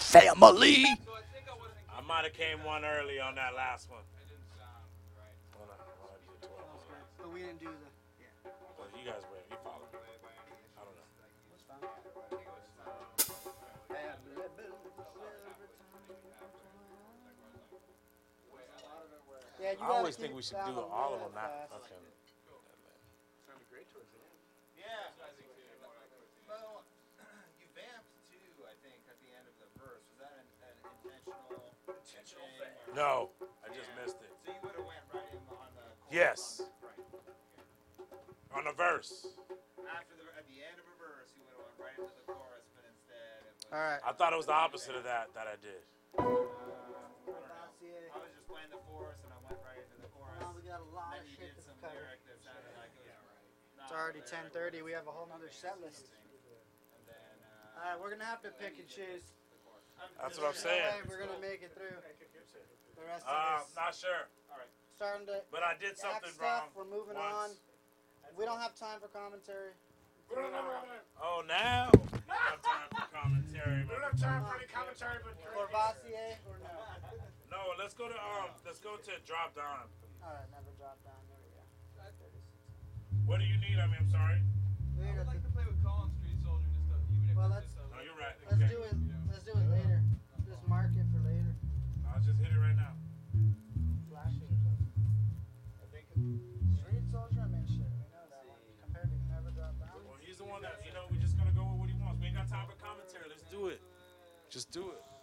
family. I might have came one early on that last one. But we didn't do the. But you guys were. You followed. I don't know. That's fine. Yeah, you I always think we should do all of them now. Okay. Sounded great towards the end. Yeah. Well, you vamped too, I think, at the end of the verse. Was that an intentional thing? No, I just missed it. So you would have went right in on the chorus. Yes. Right. On the verse. At the end of a verse, you would have went right into the chorus, but instead it was. All right. I thought it was the opposite of that I did. I was just playing the chorus and I went right into the chorus. We got a lot And of then you shit did to some cover. lyric that sounded like it was. It's already 10:30. We have a whole nother set list. And then. All right, we're gonna have to pick and choose. That's what I'm No saying. way we're gonna make it through the rest of this. Not sure. Starting to But I did act something stuff. wrong. We're moving once. on. We don't have time for commentary. Oh, now? We have time for commentary. We don't have time for any commentary, but Corvassier or no? No, let's go to drop down. All right, never drop down. There we go. 36. What do you need? I'm sorry. We I got would like the- to play with Colin Street Soldier just to, even if Well, it's just a No, you're right. Let's Okay. do it. Let's do it later. Just mark it for later. I'll just hit it right now. Flashing or something. I think. Street Soldier, I mean, shit. We know that one. Compared to Never Drop Down. Well, he's the one that, we're just going to go with what he wants. We ain't got time for commentary. Let's do it. Just do it.